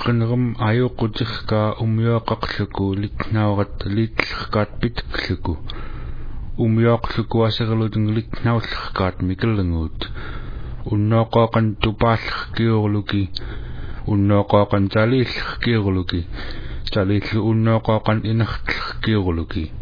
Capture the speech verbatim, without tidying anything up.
qinnerum ayuqutirka umyoqaqluku litnaurat litllerkaat pitkluku umyoqluku aserlutung litnaullerkaat mikelnguut unnoqoqan tupaallerkiurluki unnoqoqan talillerkiurluki talillu unnoqoqan inertlerkiurluki